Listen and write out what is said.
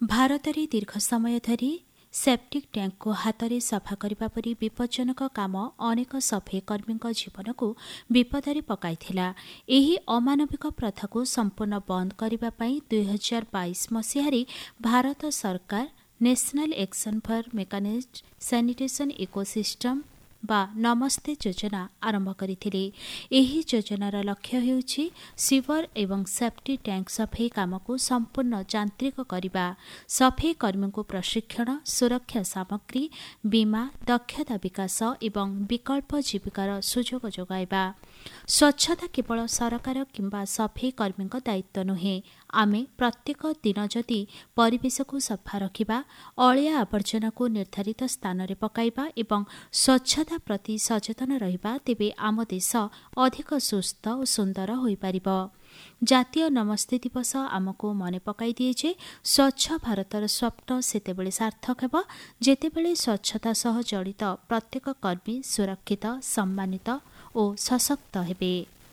ଭାରତରେ ଦୀର୍ଘ ସମୟ ଧରି ସେପ୍ଟିକ୍ ट्याङ्कको हातले सफा କରିବା ପରି ବିପଜ୍ଜନକ କାମ ଅନେକ ସଫେଇ କର୍ମୀଙ୍କ ଜୀବନକୁ ବିପଦରେ ପକାଇଥିଲା। ଏହି ଅମାନବିକ ପ୍ରଥାକୁ ସମ୍ପୂର୍ଣ୍ଣ ବନ୍ଦ କରିବା ପାଇଁ 2022 ମସିହାରେ ଭାରତ ସରକାର national action for mechanised sanitation ecosystem ବା ନମସ୍ତେ ଯୋଜନା ଆରମ୍ଭ କରିଥିଲେ। ଏହି ଯୋଜନାର ଲକ୍ଷ୍ୟ ହେଉଛି ସିଭର ଏବଂ ସେପ୍ଟି ट्याङ्क ସଫେଇ କାମକୁ ସମ୍ପୂର୍ଣ୍ଣ ଯାନ୍ତ୍ରିକ କରିବା, ସଫେଇ କର୍ମୀଙ୍କୁ ପ୍ରଶିକ୍ଷଣ, ସୁରକ୍ଷା ସାମଗ୍ରୀ, ବୀମା, ଦକ୍ଷତା ବିକାଶ ଏବଂ ବିକଳ୍ପ ଜୀବିକାର ସୁଯୋଗ ଯୋଗାଇବା। ସ୍ୱଚ୍ଛତା କେବଳ ସରକାର କିମ୍ବା ସଫେଇ କର୍ମୀଙ୍କ ଦାୟିତ୍ୱ ନୁହେଁ। ଆମେ ପ୍ରତ୍ୟେକ ଦିନ ଯଦି ପରିବେଶକୁ ସଫା ରଖିବା, ଅଳିଆ ଆବର୍ଜନାକୁ ନିର୍ଦ୍ଧାରିତ ସ୍ଥାନରେ ପକାଇବା ଏବଂ ସ୍ୱଚ୍ଛତା ପ୍ରତି ସଚେତନ ରହିବା, ତେବେ ଆମ ଦେଶ ଅଧିକ ସୁସ୍ଥ ଓ ସୁନ୍ଦର ହୋଇପାରିବ। ଜାତୀୟ ନମସ୍ତେ ଦିବସ ଆମକୁ ମନେ ପକାଇ ଦିଏ ଯେ ସ୍ୱଚ୍ଛ ଭାରତର ସ୍ୱପ୍ନ ସେତେବେଳେ ସାର୍ଥକ ହେବ ଯେତେବେଳେ ସ୍ୱଚ୍ଛତା ସହ ଜଡ଼ିତ ପ୍ରତ୍ୟେକ କର୍ମୀ ସୁରକ୍ଷିତ, ସମ୍ମାନିତ ଓ ସଶକ୍ତ ହେବେ।